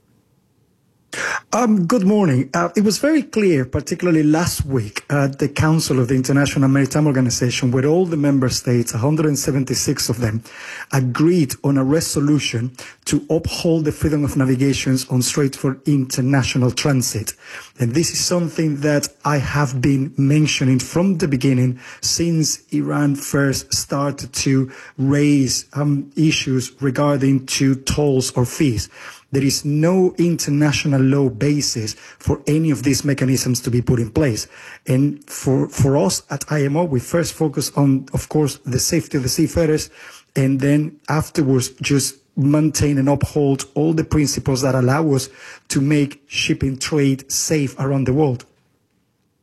Um, good morning. Uh, it was very clear, particularly last week at the Council of the International Maritime Organization, where all the member states, one hundred seventy-six of them, agreed on a resolution to uphold the freedom of navigation on Strait for international transit. And this is something that I have been mentioning from the beginning, since Iran first started to raise um, issues regarding to tolls or fees. There is no international law basis for any of these mechanisms to be put in place. And for, for us at I M O, we first focus on, of course, the safety of the seafarers, and then afterwards just maintain and uphold all the principles that allow us to make shipping trade safe around the world.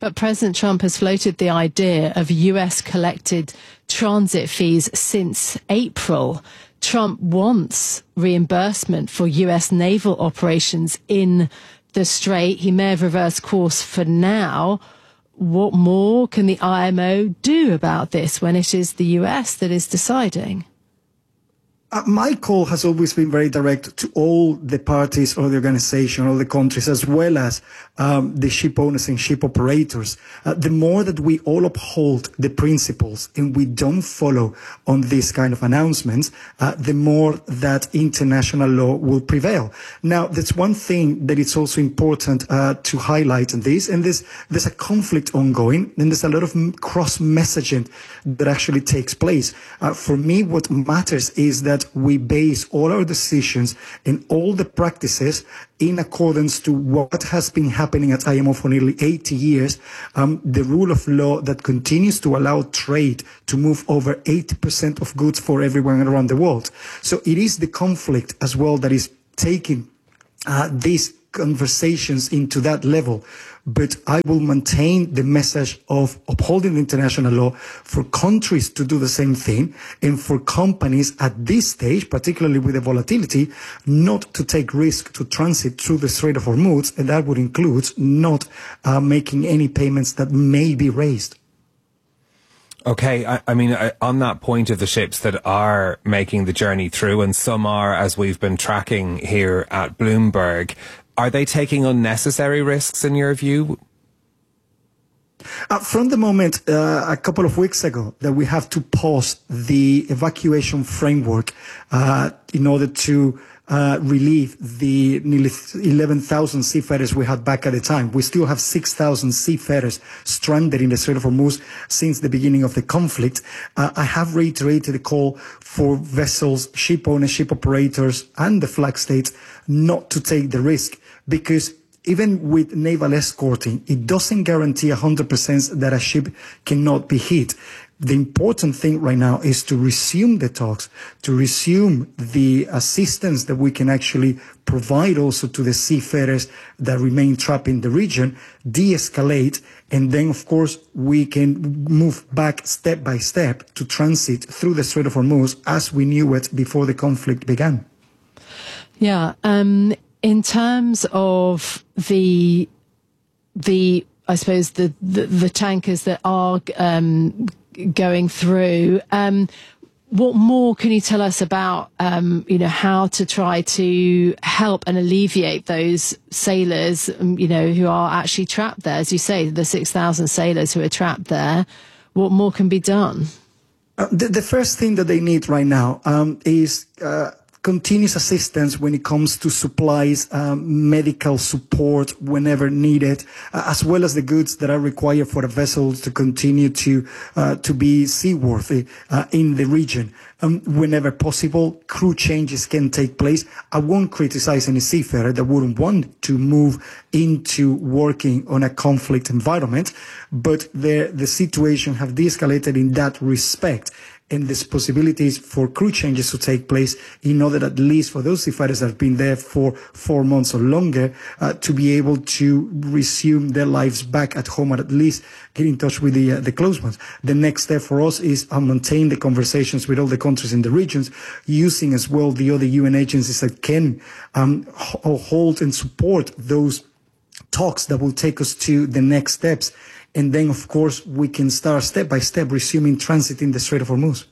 But President Trump has floated the idea of U S collected transit fees since April. Trump wants reimbursement for U S naval operations in the Strait. He may have reversed course for now. What more can the I M O do about this when it is the U S that is deciding? Uh, my call has always been very direct to all the parties or the organization, all the countries, as well as um, the ship owners and ship operators. Uh, the more that we all uphold the principles and we don't follow on these kind of announcements, uh, the more that international law will prevail. Now, there's one thing that it's also important uh, to highlight in this, and there's, there's a conflict ongoing, and there's a lot of cross-messaging that actually takes place. Uh, for me, what matters is that we base all our decisions and all the practices in accordance to what has been happening at I M O for nearly eighty years, um, the rule of law that continues to allow trade to move over eighty percent of goods for everyone around the world. So it is the conflict as well that is taking uh, these conversations into that level. But I will maintain the message of upholding international law for countries to do the same thing, and for companies at this stage, particularly with the volatility, not to take risk to transit through the Strait of Hormuz, and that would include not uh, making any payments that may be raised. Okay, I, I mean, I, on that point of the ships that are making the journey through, and some are, as we've been tracking here at Bloomberg, are they taking unnecessary risks in your view? Uh, from the moment uh, a couple of weeks ago that we have to pause the evacuation framework uh, in order to uh, relieve the nearly eleven thousand seafarers we had back at the time. We still have six thousand seafarers stranded in the Strait of Hormuz since the beginning of the conflict. Uh, I have reiterated the call for vessels, ship owners, ship operators, and the flag states not to take the risk, because even with naval escorting, it doesn't guarantee one hundred percent that a ship cannot be hit. The important thing right now is to resume the talks, to resume the assistance that we can actually provide also to the seafarers that remain trapped in the region, de-escalate, and then, of course, we can move back step by step to transit through the Strait of Hormuz as we knew it before the conflict began. Yeah, um, in terms of the, the I suppose, the, the, the tankers that are um, going through, um, what more can you tell us about, um, you know, how to try to help and alleviate those sailors, um, you know, who are actually trapped there? As you say, the six thousand sailors who are trapped there, what more can be done? Uh, the, the first thing that they need right now um, is uh, continuous assistance when it comes to supplies, um, medical support whenever needed, uh, as well as the goods that are required for the vessels to continue to uh, to be seaworthy uh, in the region. Um, whenever possible, crew changes can take place. I won't criticize any seafarer that wouldn't want to move into working on a conflict environment, but the the situation have de-escalated in that respect. And there's possibilities for crew changes to take place in order, at least for those seafarers that have been there for four months or longer, uh, to be able to resume their lives back at home, or at least get in touch with the uh, the close ones. The next step for us is to uh, maintain the conversations with all the countries in the regions, using as well the other U N agencies that can um, hold and support those talks that will take us to the next steps. And then, of course, we can start step by step resuming transit in the Strait of Hormuz.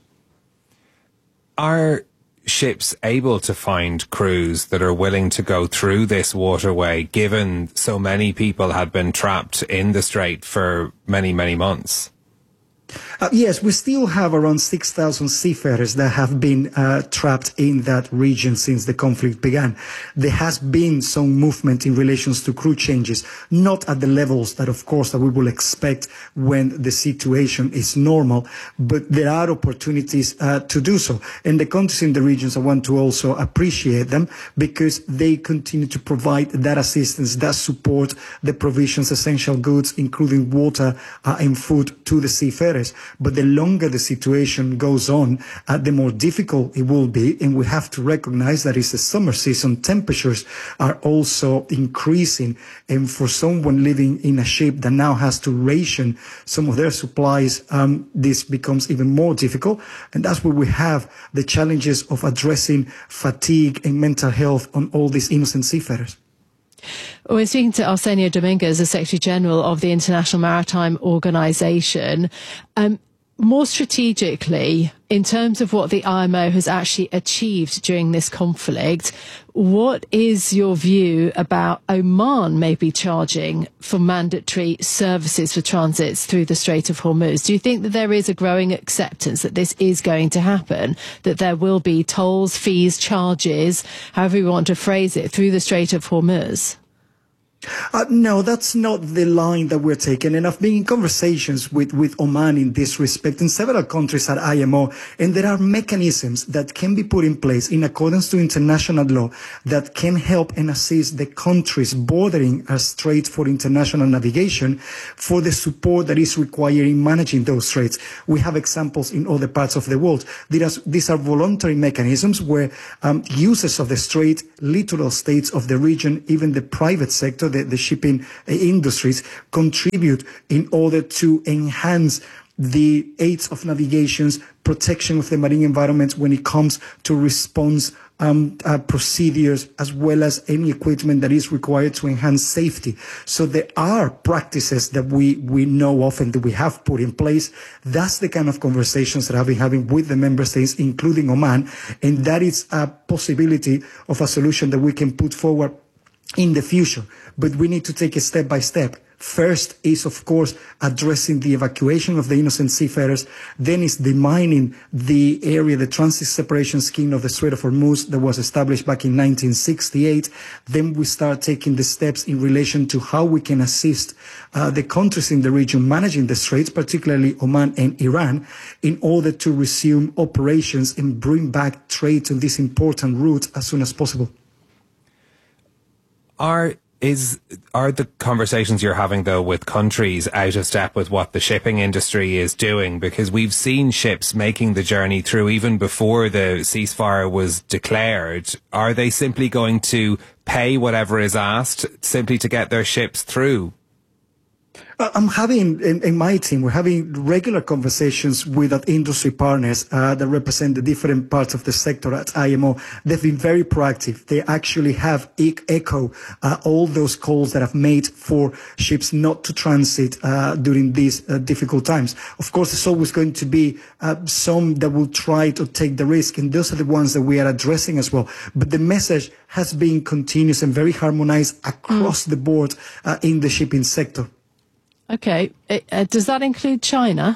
Are ships able to find crews that are willing to go through this waterway, given so many people had been trapped in the Strait for many, many months? Uh, yes, we still have around six thousand seafarers that have been uh, trapped in that region since the conflict began. There has been some movement in relation to crew changes, not at the levels that, of course, that we will expect when the situation is normal, but there are opportunities uh, to do so. And the countries in the regions, I want to also appreciate them, because they continue to provide that assistance, that support, the provisions, essential goods, including water uh, and food to the seafarers. But the longer the situation goes on, uh, the more difficult it will be. And we have to recognize that it's the summer season. Temperatures are also increasing. And for someone living in a ship that now has to ration some of their supplies, um, this becomes even more difficult. And that's where we have the challenges of addressing fatigue and mental health on all these innocent seafarers. We're speaking to Arsenio Dominguez, the Secretary General of the International Maritime Organization. Um, more strategically, in terms of what the I M O has actually achieved during this conflict, what is your view about Oman maybe charging for mandatory services for transits through the Strait of Hormuz? Do you think that there is a growing acceptance that this is going to happen, that there will be tolls, fees, charges, however you want to phrase it, through the Strait of Hormuz? Uh, no, that's not the line that we're taking. And I've been in conversations with, with Oman in this respect, in several countries at I M O, and there are mechanisms that can be put in place in accordance to international law that can help and assist the countries bordering a strait for international navigation for the support that is required in managing those straits. We have examples in other parts of the world. These are voluntary mechanisms where um, users of the strait, littoral states of the region, even the private sector, The, the shipping industries contribute in order to enhance the aids of navigations, protection of the marine environment when it comes to response um, uh, procedures, as well as any equipment that is required to enhance safety. So there are practices that we, we know of and that we have put in place. That's the kind of conversations that I've been having with the member states, including Oman, and that is a possibility of a solution that we can put forward in the future. But we need to take it step by step. First is, of course, addressing the evacuation of the innocent seafarers. Then is demining the area, the transit separation scheme of the Strait of Hormuz that was established back in nineteen sixty-eight. Then we start taking the steps in relation to how we can assist uh, the countries in the region managing the straits, particularly Oman and Iran, in order to resume operations and bring back trade to this important route as soon as possible. Are is are the conversations you're having, though, with countries out of step with what the shipping industry is doing? Because we've seen ships making the journey through even before the ceasefire was declared. Are they simply going to pay whatever is asked simply to get their ships through? I'm having, in, in my team, we're having regular conversations with our industry partners uh, that represent the different parts of the sector at I M O. They've been very proactive. They actually have e- echo uh, all those calls that I've made for ships not to transit uh, during these uh, difficult times. Of course, there's always going to be uh, some that will try to take the risk, and those are the ones that we are addressing as well. But the message has been continuous and very harmonized across mm. the board uh, in the shipping sector. Okay. Uh, does that include China?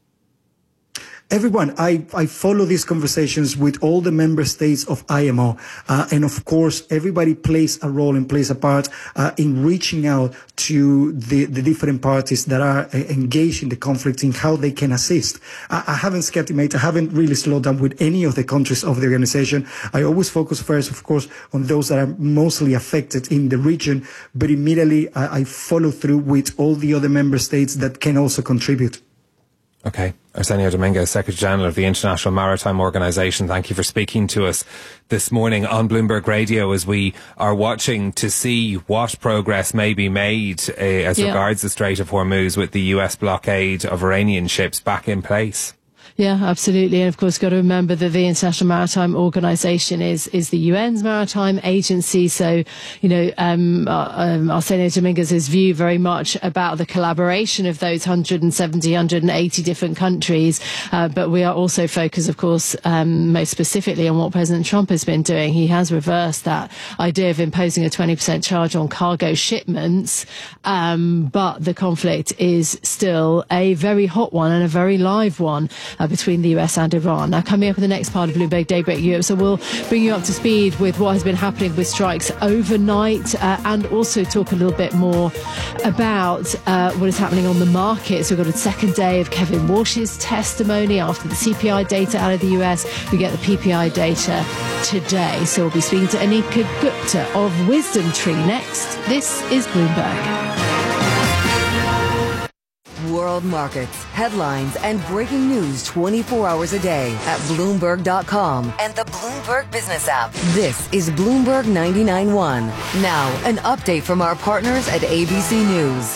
Everyone, I, I follow these conversations with all the member states of I M O. Uh, and of course, everybody plays a role and plays a part uh, in reaching out to the, the different parties that are uh, engaged in the conflict in how they can assist. I, I haven't scattimated, I haven't really slowed down with any of the countries of the organization. I always focus first, of course, on those that are mostly affected in the region, but immediately I, I follow through with all the other member states that can also contribute. Okay. Arsenio Dominguez, Secretary General of the International Maritime Organization, thank you for speaking to us this morning on Bloomberg Radio as we are watching to see what progress may be made uh, as yeah. regards the Strait of Hormuz with the U S blockade of Iranian ships back in place. Yeah, absolutely. And of course, got to remember that the International Maritime Organization is, is the U N's maritime agency. So, you know, um, uh, um, Arsenio Dominguez's view very much about the collaboration of those one hundred seventy, one hundred eighty different countries. Uh, but we are also focused, of course, um, most specifically on what President Trump has been doing. He has reversed that idea of imposing a twenty percent charge on cargo shipments. Um, but the conflict is still a very hot one and a very live one. Uh, between the U S and Iran. Now, coming up in the next part of Bloomberg Daybreak Europe, so we'll bring you up to speed with what has been happening with strikes overnight uh, and also talk a little bit more about uh, what is happening on the markets. We've got a second day of Kevin Walsh's testimony after the C P I data out of the U S. We get the P P I data today. So we'll be speaking to Anika Gupta of Wisdom Tree next. This is Bloomberg. World world markets, headlines, and breaking news twenty-four hours a day at Bloomberg dot com and the Bloomberg Business app. This is Bloomberg ninety-nine point one. Now, an update from our partners at A B C News.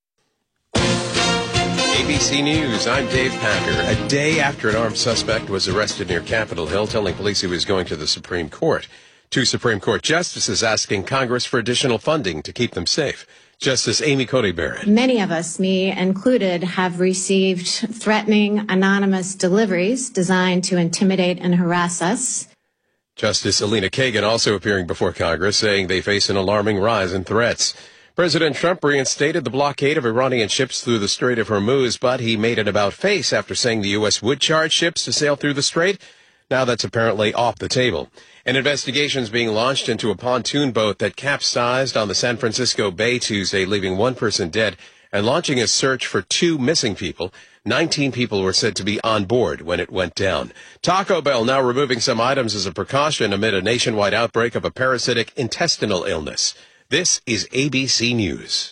A B C News, I'm Dave Packer. A day after an armed suspect was arrested near Capitol Hill, telling police he was going to the Supreme Court. Two Supreme Court justices asking Congress for additional funding to keep them safe. Justice Amy Coney Barrett. Many of us, me included, have received threatening anonymous deliveries designed to intimidate and harass us. Justice Elena Kagan also appearing before Congress, saying they face an alarming rise in threats. President Trump reinstated the blockade of Iranian ships through the Strait of Hormuz, but he made an about-face after saying the U S would charge ships to sail through the strait. Now that's apparently off the table. An investigation is being launched into a pontoon boat that capsized on the San Francisco Bay Tuesday, leaving one person dead, and launching a search for two missing people. nineteen people were said to be on board when it went down. Taco Bell now removing some items as a precaution amid a nationwide outbreak of a parasitic intestinal illness. This is A B C News.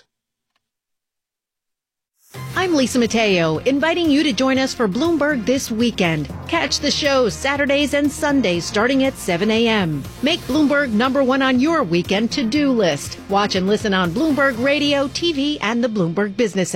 I'm Lisa Mateo, inviting you to join us for Bloomberg This Weekend. Catch the show Saturdays and Sundays starting at seven a.m. Make Bloomberg number one on your weekend to-do list. Watch and listen on Bloomberg Radio, T V, and the Bloomberg Business app.